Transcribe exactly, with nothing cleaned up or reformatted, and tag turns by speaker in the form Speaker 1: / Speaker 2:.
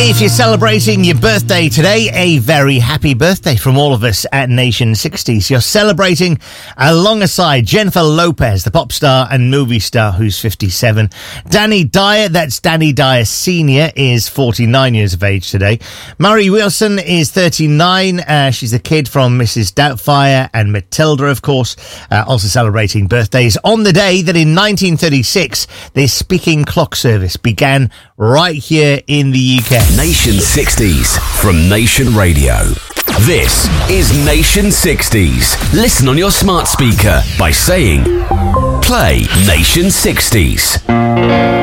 Speaker 1: If you're celebrating your birthday today, a very happy birthday from all of us at Nation sixties. You're celebrating alongside Jennifer Lopez, the pop star and movie star who's fifty-seven. Danny Dyer, that's Danny Dyer Senior, is forty-nine years of age today. Murray Wilson is thirty-nine. Uh, she's a kid from Missus Doubtfire and Matilda, of course, uh, also celebrating birthdays on the day that in nineteen thirty-six, this speaking clock service began right here in the U K.
Speaker 2: Nation sixties from Nation Radio. This is Nation sixties. Listen on your smart speaker by saying, play Nation sixties.